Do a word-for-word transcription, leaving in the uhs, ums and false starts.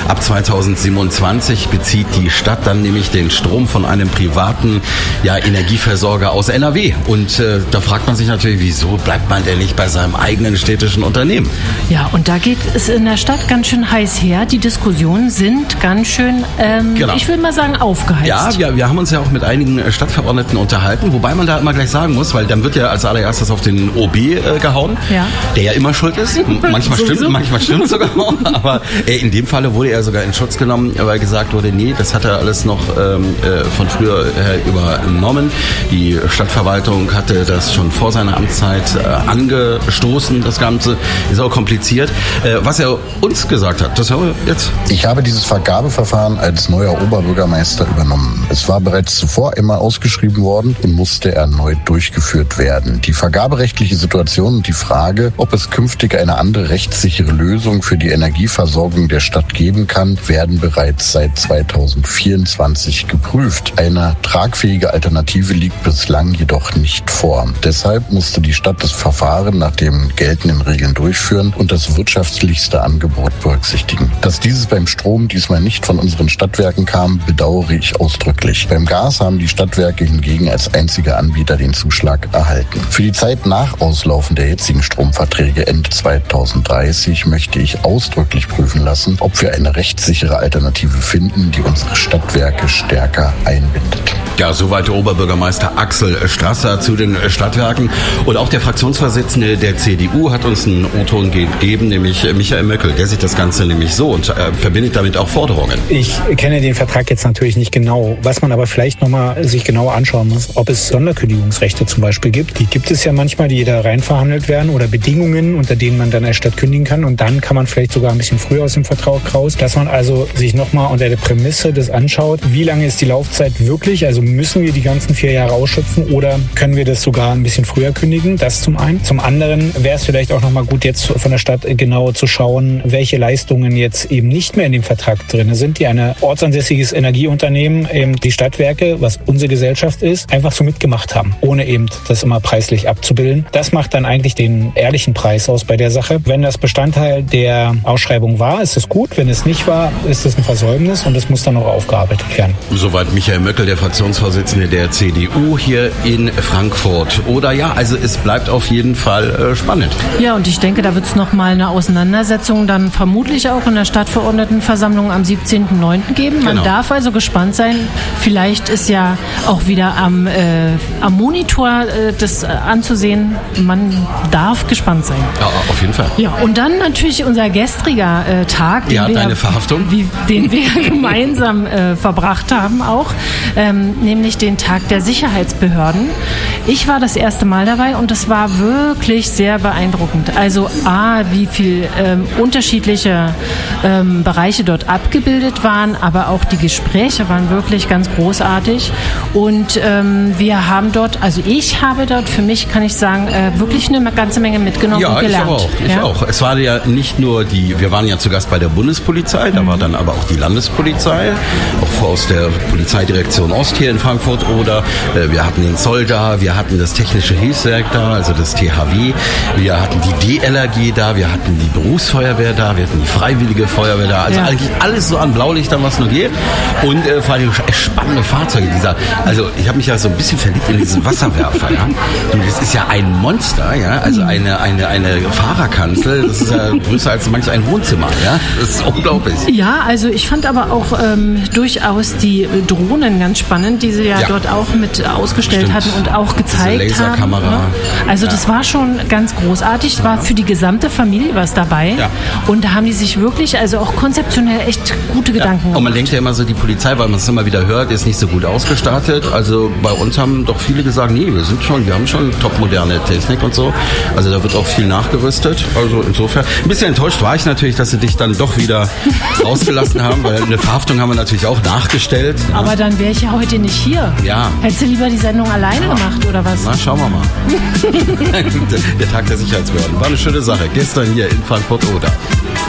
Ab zweitausendsiebenundzwanzig bezieht die Stadt dann nämlich den Strom von einem privaten ja, Energieversorger aus N R W. Und äh, da fragt man sich natürlich, wieso bleibt man denn nicht bei seinem eigenen städtischen Unternehmen? Ja, und da geht es in der Stadt ganz schön heiß her. Die Diskussionen sind ganz schön, ähm, genau. ich will mal sagen, aufgeheizt. Ja, wir, wir haben uns ja auch mit einigen Stadtverordneten unterhalten, wobei man da immer gleich sagen muss, weil dann wird ja als allererstes auf den O B äh, gehauen, ja. der ja immer schuld ist. Manchmal stimmt, manchmal stimmt sogar auch. Aber äh, in dem Falle wurde er sogar in Schutz genommen, weil gesagt wurde, nee, das hat er alles noch ähm, äh, von früher her übernommen. Die Stadtverwaltung hatte das schon vor seiner Amtszeit äh, angestoßen, das Ganze. Ist auch kompliziert. Äh, was er uns gesagt hat, das hören wir jetzt. Ich habe dieses Vergabeverfahren als neuer Oberbürgermeister übernommen. Es war bereits zuvor immer ausgeschrieben worden und musste erneut durchgeführt werden. Die vergaberechtliche Situation und die Frage, ob es künftig eine andere rechtssichere Lösung für die Energieversorgung der Stadt geben kann, werden bereits seit zweitausendvierundzwanzig geprüft. Eine tragfähige Alternative liegt bislang jedoch nicht vor. Deshalb musste die Stadt das Verfahren nach den geltenden Regeln durchführen und das wirtschaftlichste Angebot berücksichtigen. Dass dieses beim Strom diesmal nicht von unseren Stadtwerken kam, bedauere ich ausdrücklich. Beim Gas haben die Stadtwerke hingegen als einziger Anbieter den Zuschlag erhalten. Für die Zeit nach Auslaufen der jetzigen Stromverträge Ende zweitausenddreißig möchte ich ausdrücklich prüfen lassen, ob wir eine rechtssichere Alternative finden, die unsere Stadtwerke stärker einbindet. Ja, soweit der Oberbürgermeister Axel Strasser zu den Stadtwerken. Und auch der Fraktionsvorsitzende der C D U hat uns einen O-Ton gegeben, nämlich Michael Möckel. Der sieht das Ganze nämlich so und äh, verbindet damit auch Forderungen. Ich kenne den Vertrag jetzt natürlich nicht genau. Was man aber vielleicht nochmal sich genauer anschauen muss, ob es Sonderkündigungsrechte zum Beispiel gibt. Die gibt es ja manchmal, die da rein verhandelt werden oder Bedingungen, unter denen man dann als Stadt kündigen kann. Und dann kann man vielleicht sogar ein bisschen früher aus dem Vertrag raus, dass man also sich nochmal unter der Prämisse das anschaut, wie lange ist die Laufzeit wirklich, also müssen wir die ganzen vier Jahre ausschöpfen oder können wir das sogar ein bisschen früher kündigen? Das zum einen. Zum anderen wäre es vielleicht auch nochmal gut, jetzt von der Stadt genau zu schauen, welche Leistungen jetzt eben nicht mehr in dem Vertrag drin sind, die ein ortsansässiges Energieunternehmen, eben die Stadtwerke, was unsere Gesellschaft ist, einfach so mitgemacht haben, ohne eben das immer preislich abzubilden. Das macht dann eigentlich den ehrlichen Preis aus bei der Sache. Wenn das Bestandteil der Ausschreibung war, ist es gut. Wenn es nicht war, ist es ein Versäumnis und es muss dann noch aufgearbeitet werden. Soweit Michael Möckel, der Fraktionsvorsitzende der C D U hier in Frankfurt. Oder ja, also es bleibt auf jeden Fall äh, spannend. Ja, und ich denke, da wird es noch mal eine Auseinandersetzung dann vermutlich auch in der Stadtverordnetenversammlung am siebzehnten neunten geben. Man genau. darf also gespannt sein. Vielleicht ist ja auch wieder am, äh, am Monitor äh, das äh, anzusehen. Man darf gespannt sein. Ja, auf jeden Fall. Ja, und dann natürlich unser gestriger äh, Tag, den, ja, wir, deine Verhaftung. Wie, den wir gemeinsam äh, verbracht haben auch, ähm, nämlich den Tag der Sicherheitsbehörden. Ich war das erste Mal dabei und es war wirklich sehr beeindruckend. Also A, wie viel ähm, unterschiedliche ähm, Bereiche dort abgebildet waren, aber auch die Gespräche waren wirklich ganz großartig. Und ähm, wir haben dort, also ich habe dort für mich, kann ich sagen, äh, wirklich eine ganze Menge mitgenommen ja, und gelernt. Ja, ich auch. Ich ja? auch. Es war ja nicht nur die, wir waren ja zu Gast bei der Bundespolizei, da mhm. war dann aber auch die Landespolizei, auch aus der Polizeidirektion Ost hier in Frankfurt oder äh, wir hatten den Zoll da, wir hatten das Technische Hilfswerk da, also das T H W, wir hatten die D L R G da, wir hatten die Berufsfeuerwehr da, wir hatten die Freiwillige Feuerwehr da, also ja. eigentlich alles so an Blaulichtern, was nur geht und äh, vor allem spannende Fahrzeuge, dieser, also ich habe mich ja so ein bisschen verliebt in diesen Wasserwerfer, ja, und das ist ja ein Monster, ja, also eine, eine, eine Fahrerkanzel, das ist ja größer als manch ein Wohnzimmer, ja, das ist unglaublich. Ja, also ich fand aber auch ähm, durchaus die Drohnen ganz spannend, die sie ja, ja. dort auch mit ausgestellt Stimmt. hatten und auch gezeigt Diese Laserkamera. haben. Ne? Also ja. das war schon ganz großartig, es war für die gesamte Familie was dabei ja. und da haben die sich wirklich, also auch konzeptionell echt gute Gedanken ja. gemacht. Und man denkt ja immer so, die Polizei, weil man es immer wieder hört, ist nicht so gut ausgestattet. Also bei uns haben doch viele gesagt, nee, wir sind schon, wir haben schon topmoderne Technik und so. Also da wird auch viel nachgerüstet. Also insofern, ein bisschen enttäuscht war ich natürlich, dass sie dich dann doch wieder rausgelassen haben, weil eine Verhaftung haben wir natürlich auch nachgestellt. Ja. Aber dann wäre ich ja heute nicht hier. Ja. Hättest du lieber die Sendung alleine ja. gemacht oder was? Na, schauen wir mal. Der Tag der Sicherheitsbehörden war eine schöne Sache. Gestern hier in Frankfurt-Oder.